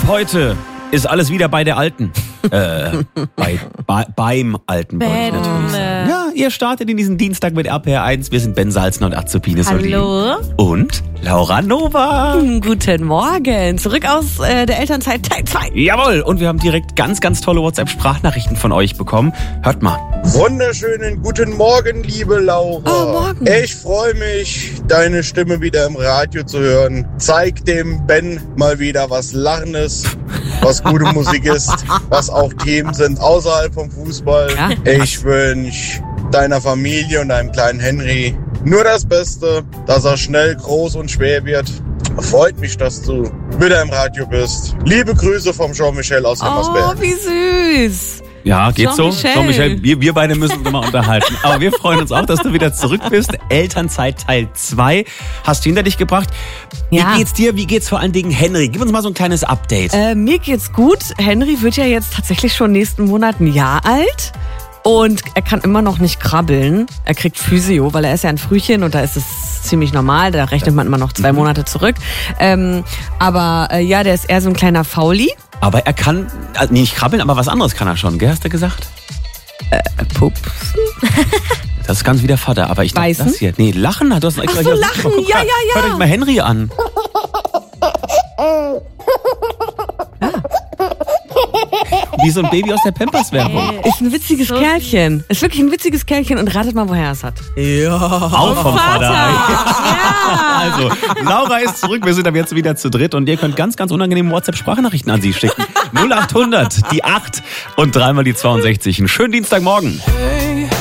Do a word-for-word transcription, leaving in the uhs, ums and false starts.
heute ist alles wieder bei der Alten. äh, bei, bei, beim Alten wollte ich natürlich sagen. Ja, ihr startet in diesen Dienstag mit R P R eins. Wir sind Ben Salzner und Azubine Solin. Hallo. Und Laura Nova. Guten Morgen. Zurück aus äh, der Elternzeit Teil zwei. Jawohl. Und wir haben direkt ganz, ganz tolle WhatsApp-Sprachnachrichten von euch bekommen. Hört mal. Wunderschönen guten Morgen, liebe Laura. Oh, morgen. Ich freue mich, deine Stimme wieder im Radio zu hören. Zeig dem Ben mal wieder, was Lachen ist, was gute Musik ist, was auch Themen sind außerhalb vom Fußball. Ja. Ich wünsche deiner Familie und deinem kleinen Henry nur das Beste, dass er schnell groß und schwer wird. Freut mich, dass du wieder im Radio bist. Liebe Grüße vom Jean-Michel aus Oh, Hemmersberg. wie süß. Ja, geht so. Jean-Michel. Jean-Michel, wir, wir beide müssen uns mal unterhalten. Aber wir freuen uns auch, dass du wieder zurück bist. Elternzeit Teil zwei hast du hinter dich gebracht. Wie Ja. geht's dir? Wie geht's vor allen Dingen Henry? Gib uns mal so ein kleines Update. Äh, mir geht's gut. Henry wird ja jetzt tatsächlich schon nächsten Monat ein Jahr alt. Und er kann immer noch nicht krabbeln. Er kriegt Physio, weil er ist ja ein Frühchen und da ist es ziemlich normal. Da rechnet man immer noch zwei Monate zurück. Ähm, aber äh, ja, der ist eher so ein kleiner Fauli. Aber er kann, also nicht krabbeln, aber was anderes kann er schon, gell, hast du gesagt? Äh, Pups. Das ist ganz wie der Vater, aber ich dachte, Beißen? das hier. Nee, lachen, du hast extra Ach so, hier- lachen, Guck ja, mal, ja, ja. Hört euch mal Henry an. Wie so ein Baby aus der Pampers-Werbung. Ist ein witziges Kerlchen. Ist wirklich ein witziges Kerlchen und ratet mal, woher er es hat. Auch vom Vater. Ja. Also, Laura ist zurück, wir sind ab jetzt wieder zu dritt und ihr könnt ganz, ganz unangenehme WhatsApp-Sprachnachrichten an sie schicken. null acht hundert, die acht und dreimal die zweiundsechzig. Einen schönen Dienstagmorgen. Hey.